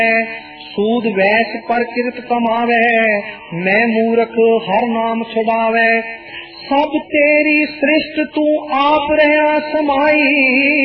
सूद वैस पर किरत कमावे, मैं मूर्ख हर नाम छुड़ावे। सब तेरी सृष्ट तू आप रहा समाई,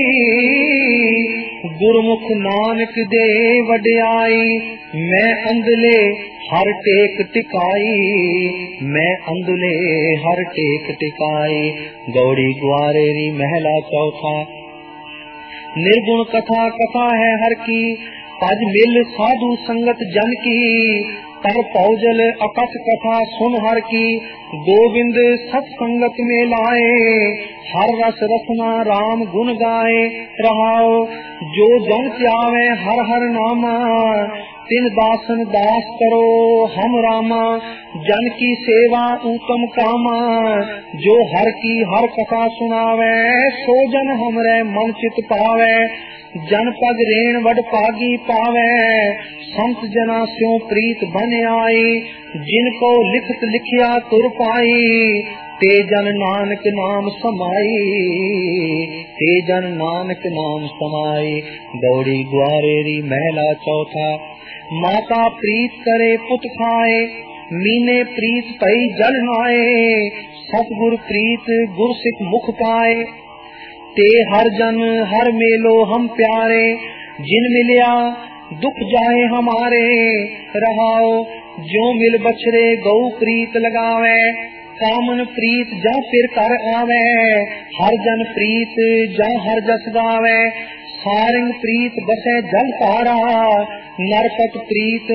गुरमुख नानक दे वड्याई। मैं अंधले हर टेक टिकाई, मैं अंधले हर टेक टिकाई। गौड़ी ग्वारेरी महला चौथा। निर्गुण कथा कथा है हर की, पज मिल साधु संगत जन की। पर पौजल अकथ कथा सुन हर की, गोविंद सत्संगत में लाए। हर रस रसना राम गुण गाए, रहाओ जो जन त्यावे हर हर नामा। तिन दासन दास करो हम रामा, जन की सेवा उत्तम कामा। जो हर की हर कथा सुनावे, सो जन हमरे मन चित पावे। जन पग रेण वड पागी पावे, संत जना स्यों प्रीत बन आई। जिनको लिखत लिखिया तुर पाई, ते जन नानक नाम समाई, ते जन नानक नाम समाई। गौड़ी ग्वारेरी महला चौथा। माता प्रीत करे पुत खाए, मीने प्रीत पई जल नाए। सतगुर प्रीत गुर सिख मुख पाए, ते हर जन हर मेलो हम प्यारे। जिन मिलिया दुख जाए हमारे, रहाओ जो मिल बछरे गौ प्रीत लगावे। कामन प्रीत जा फिर कर आवे, हर जन प्रीत जा हर जस गावे। सारंग प्रीत बसे जल तारा, नरकट प्रीत